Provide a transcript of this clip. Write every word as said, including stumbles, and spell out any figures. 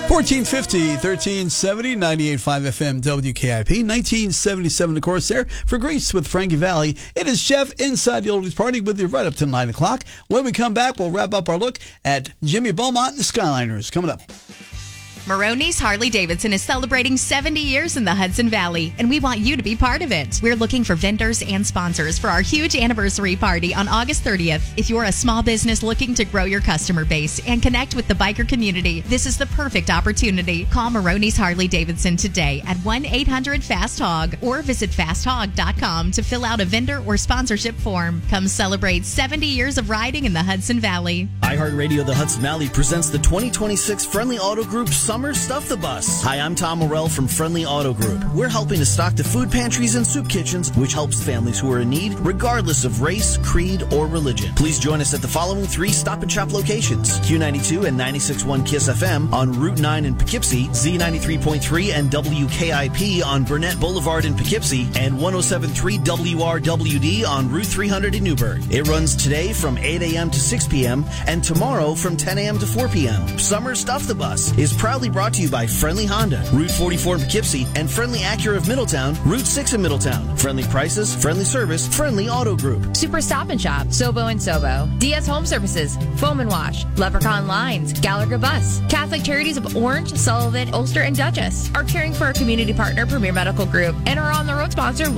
fourteen fifty, thirteen seventy, ninety-eight point five F M W K I P, nineteen seventy-seven, of course, there for Greece with Frankie Valli. It is Jeff inside the Oldies Party with you right up to nine o'clock. When we come back, we'll wrap up our look at Jimmy Beaumont and the Skyliners. Coming up. Maroney's Harley-Davidson is celebrating seventy years in the Hudson Valley, and we want you to be part of it. We're looking for vendors and sponsors for our huge anniversary party on August thirtieth. If you're a small business looking to grow your customer base and connect with the biker community, this is the perfect opportunity. Call Maroney's Harley-Davidson today at one eight hundred fast hog or visit fast hog dot com to fill out a vendor or sponsorship form. Come celebrate seventy years of riding in the Hudson Valley. iHeartRadio The Hudson Valley presents the twenty twenty-six Friendly Auto Group Summer Stuff the Bus. Hi, I'm Tom Morell from Friendly Auto Group. We're helping to stock the food pantries and soup kitchens, which helps families who are in need, regardless of race, creed, or religion. Please join us at the following three Stop and Shop locations: Q ninety-two and ninety-six point one KISS F M on Route nine in Poughkeepsie, Z ninety-three point three and W K I P on Burnett Boulevard in Poughkeepsie, and one oh seven point three W R W D on Route three hundred in Newburgh. It runs today from eight a.m. to six p.m. and tomorrow from ten a.m. to four p.m. Summer Stuff the Bus is proudly brought to you by Friendly Honda, Route forty-four in Poughkeepsie, and Friendly Acura of Middletown, Route six in Middletown. Friendly prices, friendly service, Friendly Auto Group. Super Stop and Shop, Sobo and Sobo, Diaz Home Services, Foam and Wash, Leprechaun Lines, Gallagher Bus, Catholic Charities of Orange, Sullivan, Ulster, and Dutchess are caring for our community partner, Premier Medical Group, and our on the road sponsor,